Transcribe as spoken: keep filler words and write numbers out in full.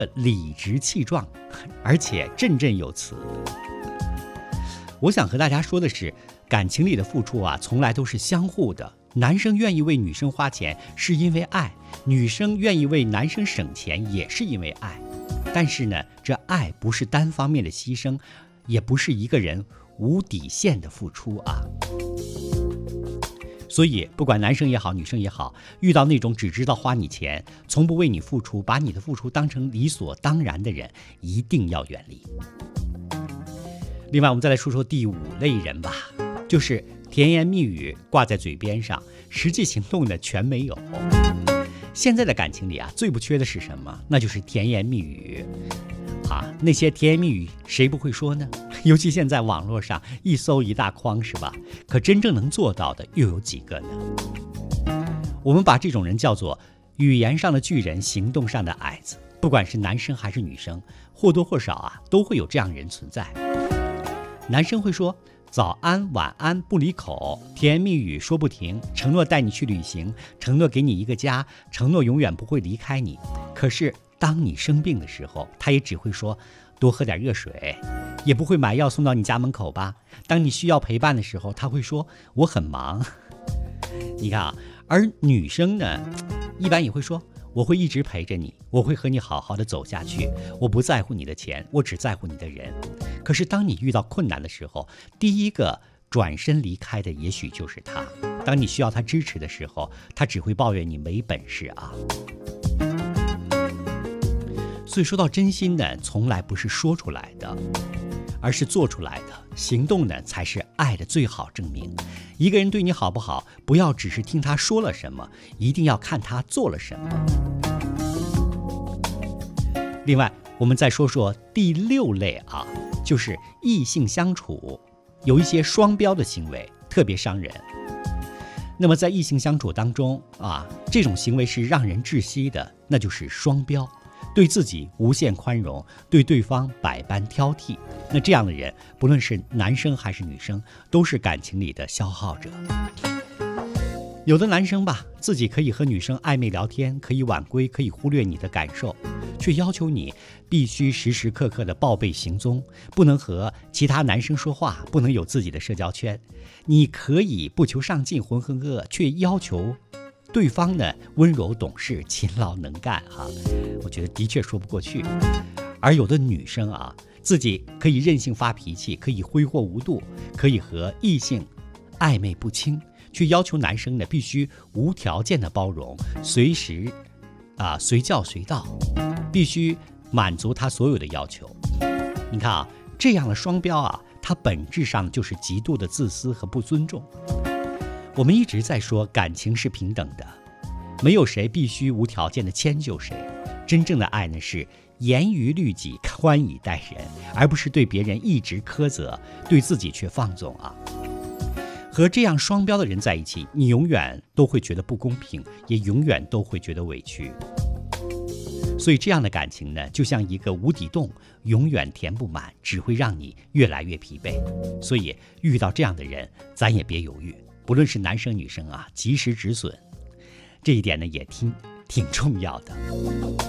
呃理直气壮，而且振振有词。我想和大家说的是，感情里的付出啊，从来都是相互的。男生愿意为女生花钱是因为爱，女生愿意为男生省钱也是因为爱。但是呢，这爱不是单方面的牺牲，也不是一个人无底线的付出啊。所以不管男生也好，女生也好，遇到那种只知道花你钱，从不为你付出，把你的付出当成理所当然的人，一定要远离。另外，我们再来说说第五类人吧，就是甜言蜜语挂在嘴边上，实际行动呢全没有。现在的感情里啊，最不缺的是什么？那就是甜言蜜语啊！那些甜言蜜语谁不会说呢？尤其现在网络上一搜一大筐，是吧？可真正能做到的又有几个呢？我们把这种人叫做语言上的巨人，行动上的矮子。不管是男生还是女生，或多或少啊，都会有这样人存在。男生会说早安晚安不离口，甜言蜜语说不停，承诺带你去旅行，承诺给你一个家，承诺永远不会离开你。可是当你生病的时候，他也只会说多喝点热水，也不会买药送到你家门口吧。当你需要陪伴的时候，他会说我很忙。你看啊，而女生呢，一般也会说我会一直陪着你，我会和你好好的走下去，我不在乎你的钱，我只在乎你的人。可是当你遇到困难的时候，第一个转身离开的也许就是他。当你需要他支持的时候，他只会抱怨你没本事啊。所以说到真心呢，从来不是说出来的，而是做出来的。行动呢，才是爱的最好证明。一个人对你好不好，不要只是听他说了什么，一定要看他做了什么。另外，我们再说说第六类啊，就是异性相处有一些双标的行为，特别伤人。那么在异性相处当中啊，这种行为是让人窒息的，那就是双标。对自己无限宽容，对对方百般挑剔，那这样的人，不论是男生还是女生，都是感情里的消耗者。有的男生吧，自己可以和女生暧昧聊天，可以晚归，可以忽略你的感受，却要求你必须时时刻刻的报备行踪，不能和其他男生说话，不能有自己的社交圈。你可以不求上进，浑浑噩噩，却要求对方呢温柔懂事，勤劳能干哈、啊，我觉得的确说不过去。而有的女生啊，自己可以任性发脾气，可以挥霍无度，可以和异性暧昧不清，却要求男生呢必须无条件的包容，随时啊随叫随到，必须满足他所有的要求。你看啊，这样的双标啊，它本质上就是极度的自私和不尊重。我们一直在说感情是平等的，没有谁必须无条件的迁就谁。真正的爱呢，是严于律己，宽以待人，而不是对别人一直苛责，对自己却放纵啊。和这样双标的人在一起，你永远都会觉得不公平，也永远都会觉得委屈。所以这样的感情呢，就像一个无底洞，永远填不满，只会让你越来越疲惫。所以遇到这样的人，咱也别犹豫，不论是男生女生啊，及时止损，这一点呢也挺挺重要的。